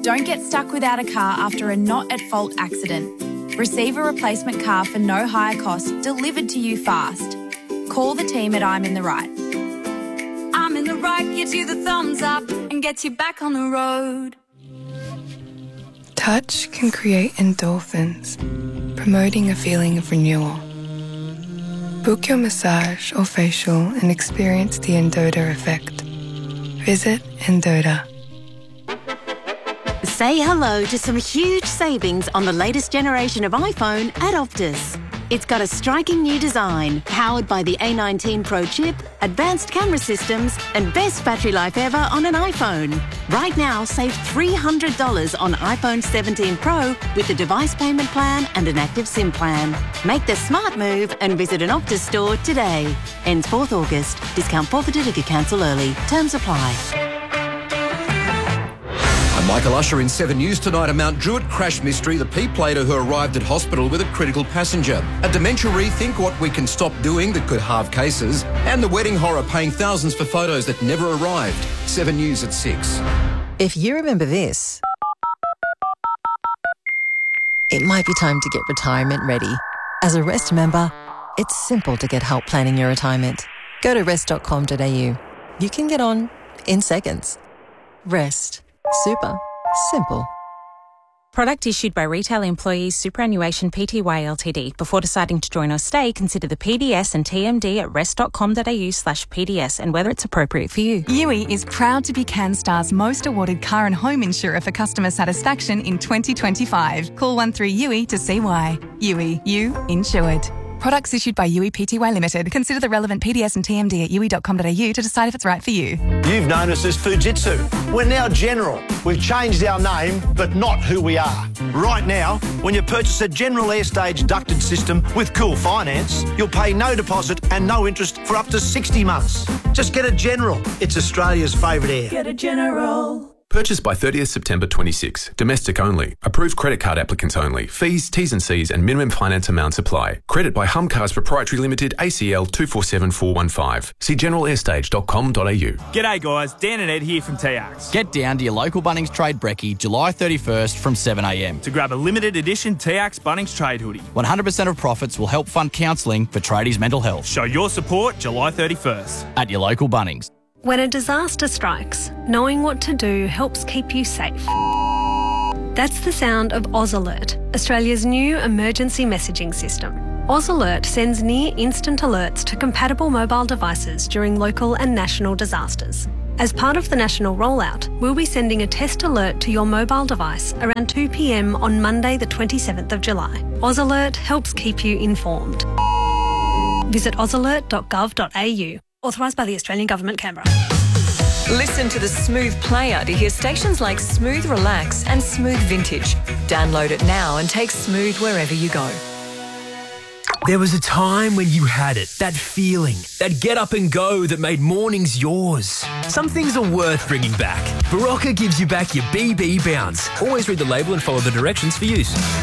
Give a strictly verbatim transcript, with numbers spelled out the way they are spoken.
Don't get stuck without a car after a not-at-fault accident. Receive a replacement car for no higher cost delivered to you fast. Call the team at I'm in the Right. I'm in the Right gives you the thumbs up and gets you back on the road. Touch can create endorphins, promoting a feeling of renewal. Book your massage or facial and experience the Endota effect. Visit Endota. Say hello to some huge savings on the latest generation of iPhone at Optus. It's got a striking new design, powered by the A nineteen Pro chip, advanced camera systems, and best battery life ever on an iPhone. Right now, save three hundred dollars on iPhone seventeen Pro with a device payment plan and an active SIM plan. Make the smart move and visit an Optus store today. Ends fourth August. Discount forfeited if you cancel early. Terms apply. I'm Michael Usher in Seven News tonight. A Mount Druitt crash mystery, the P-plater who arrived at hospital with a critical passenger, a dementia rethink, what we can stop doing that could halve cases, and the wedding horror paying thousands for photos that never arrived. Seven News at six. If you remember this, it might be time to get retirement ready. As a Rest member, it's simple to get help planning your retirement. Go to rest dot com dot a u. You can get on in seconds. Rest. Super simple. Product issued by Retail Employees Superannuation Pty Ltd. Before deciding to join or stay, consider the P D S and T M D at rest dot com dot a u slash P D S and whether it's appropriate for you. U I is proud to be CanStar's most awarded car and home insurer for customer satisfaction in twenty twenty-five. Call one three U I to see why. U I, you insured. Products issued by U I Pty Limited. Consider the relevant P D S and T M D at u i dot com dot a u to decide if it's right for you. You've known us as Fujitsu. We're now General. We've changed our name, but not who we are. Right now, when you purchase a General Airstage ducted system with Cool Finance, you'll pay no deposit and no interest for up to sixty months. Just get a General. It's Australia's favourite air. Get a General. Purchase by thirtieth September twenty-six. Domestic only. Approved credit card applicants only. Fees, T's and C's and minimum finance amounts apply. Credit by Humcars Proprietary Limited, A C L two four seven four one five. See general airstage dot com dot a u. G'day guys, Dan and Ed here from T AX. Get down to your local Bunnings Trade Brekkie July thirty-first from seven a m. to grab a limited edition T AX Bunnings Trade hoodie. one hundred percent of profits will help fund counselling for tradies' mental health. Show your support July thirty-first. At your local Bunnings. When a disaster strikes, knowing what to do helps keep you safe. That's the sound of Oz Alert, Australia's new emergency messaging system. Oz Alert sends near-instant alerts to compatible mobile devices during local and national disasters. As part of the national rollout, we'll be sending a test alert to your mobile device around two p m on Monday the twenty-seventh of July. Oz Alert helps keep you informed. Visit oz alert dot gov dot a u. Authorised by the Australian Government, Canberra. Listen to the Smooth Player to hear stations like Smooth Relax and Smooth Vintage. Download it now and take Smooth wherever you go. There was a time when you had it, that feeling, that get up and go that made mornings yours. Some things are worth bringing back. Barocca gives you back your B B bounce. Always read the label and follow the directions for use.